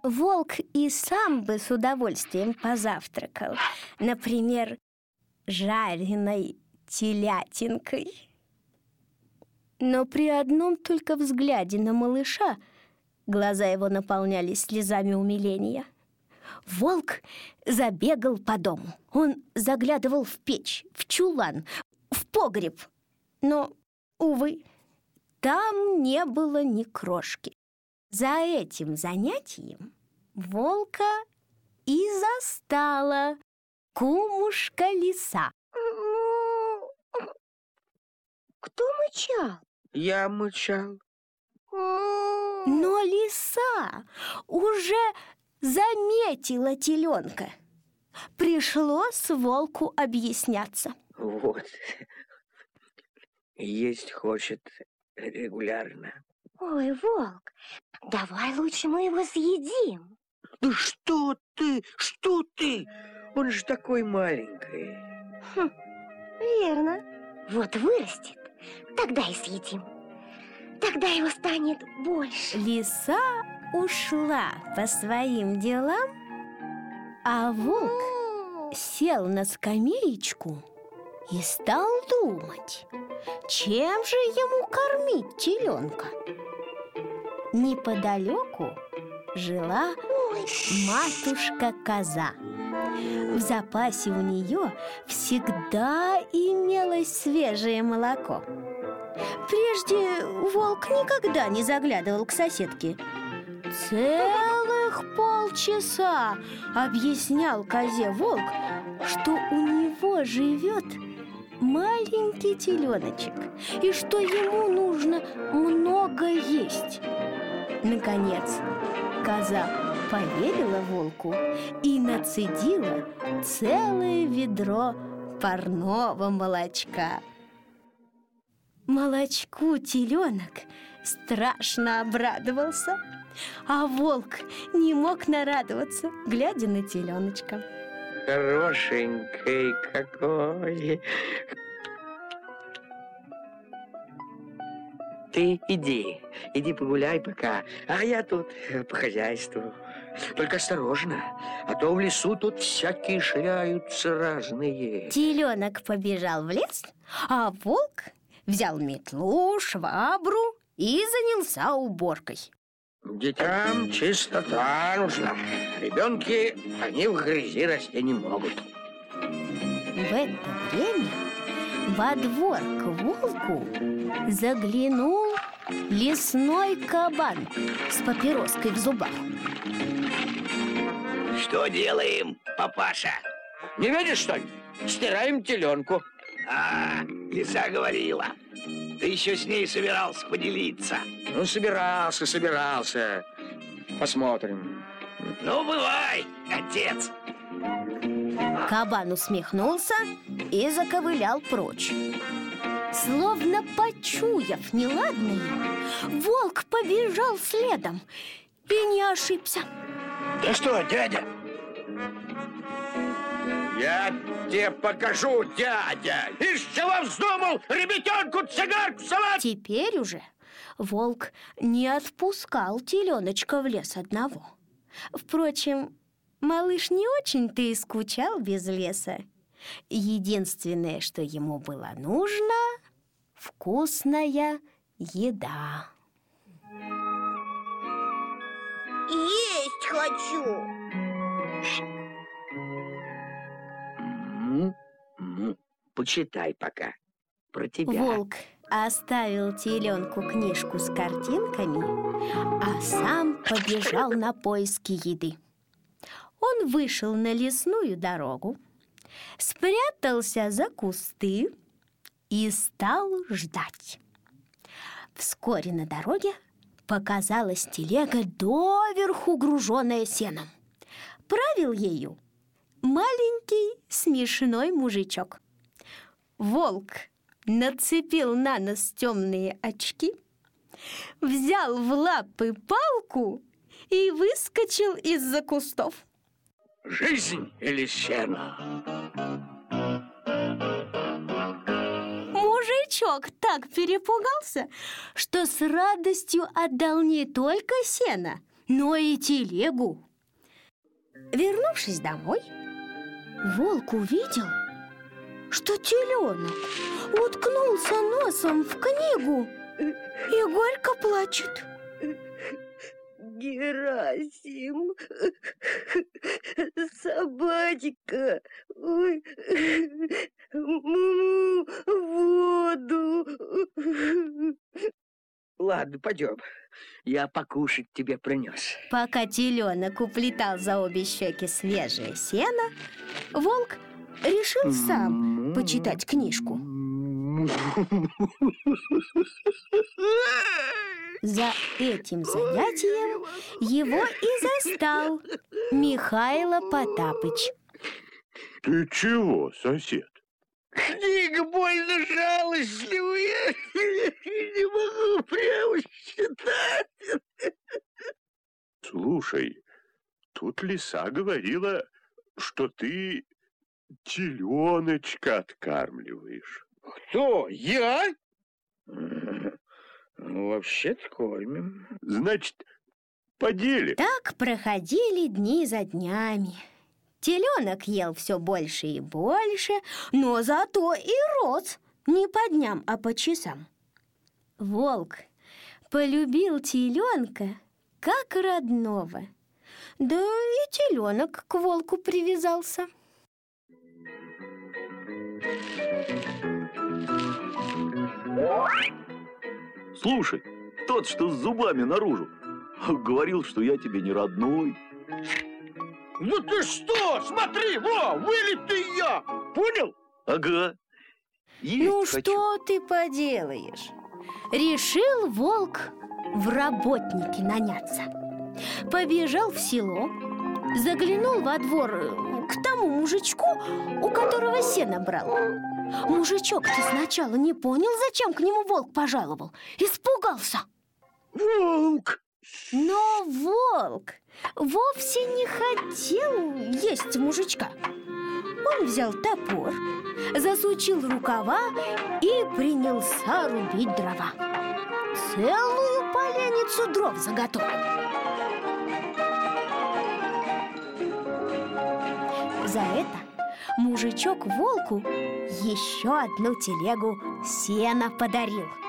Волк и сам бы с удовольствием позавтракал, например, жареной телятинкой. Но при одном только взгляде на малыша глаза его наполнялись слезами умиления. Волк забегал по дому. Он заглядывал в печь, в чулан, в погреб. Но, увы, там не было ни крошки. За этим занятием волка и застала кумушка-лиса. Кто мычал? Я мычал. Но лиса уже заметила теленка. Пришлось волку объясняться. Вот. Есть хочет регулярно. Ой, волк, давай лучше мы его съедим. Да что ты? Что ты? Он же такой маленький. Верно. Вот вырастет, тогда и съедим. Тогда его станет больше. Лиса ушла по своим делам, а волк сел на скамеечку и стал думать, чем же ему кормить теленка. Неподалеку жила матушка-коза. В запасе у нее всегда имелось свежее молоко. Прежде волк никогда не заглядывал к соседке. Целых полчаса объяснял козе волк, что у него живет маленький теленочек и что ему нужно много есть. Наконец, коза поверила волку и нацедила целое ведро парного молочка. Молочку теленок страшно обрадовался, а волк не мог нарадоваться, глядя на теленочка. Хорошенький какой. Ты иди погуляй пока, а я тут по хозяйству. Только осторожно, а то в лесу тут всякие ширяются разные. Теленок побежал в лес, а волк взял метлу, швабру и занялся уборкой. Детям чистота нужна. Ребенки, они в грязи расти не могут. В это время во двор к волку заглянул лесной кабан с папироской в зубах. Что делаем, папаша? Не видишь, что ли? Стираем теленку. Лиса говорила. Ты еще с ней собирался поделиться. Ну, собирался. Посмотрим. Ну, бывай, отец. Кабан усмехнулся и заковылял прочь. Словно почуяв неладное, волк побежал следом и не ошибся. Да что, дядя? Я тебе покажу, дядя. Из чего вздумал ребятенку цигарку совать? Теперь уже волк не отпускал теленочка в лес одного. Впрочем, малыш не очень-то и скучал без леса. Единственное, что ему было нужно — вкусная еда. Есть хочу. Почитай пока про тебя. Волк оставил теленку книжку с картинками, а сам побежал на поиски еды. Он вышел на лесную дорогу, спрятался за кусты и стал ждать. Вскоре на дороге показалась телега, доверху груженная сеном. Правил ею маленький смешной мужичок. Волк нацепил на нос темные очки, взял в лапы палку и выскочил из-за кустов. Жизнь или сено? Мужичок так перепугался, что с радостью отдал не только сено, но и телегу. Вернувшись домой, волк увидел, что теленок уткнулся носом в книгу и горько плачет. Герасим, собачка, ой, воду. Ладно, пойдем. Я покушать тебе принес. Пока теленок уплетал за обе щеки свежее сено, волк решил сам почитать книжку. За этим занятием его и застал Михайло Потапыч. Ты чего, сосед? Книга больно жалостливая. Не могу прямо считать. Слушай, тут лиса говорила, что ты теленочка откармливаешь. Кто? Я? Вообще-то кормим. Значит, поделим. Так проходили дни за днями. Теленок ел все больше и больше, но зато и рос не по дням, а по часам. Волк полюбил теленка как родного. Да и теленок к волку привязался. Слушай, тот, что с зубами наружу, говорил, что я тебе не родной. Ну ты что? Смотри, вылитый я! Понял? Ага. Есть Ну хочу. что ты поделаешь? Решил волк в работники наняться. Побежал в село, заглянул во двор к тому мужичку, у которого сено брал. Мужичок-то сначала не понял, зачем к нему волк пожаловал. Испугался. Волк! Но волк вовсе не хотел есть мужичка. Он взял топор, засучил рукава и принялся рубить дрова. Целую поленницу дров заготовил. За это мужичок волку еще одну телегу сена подарил.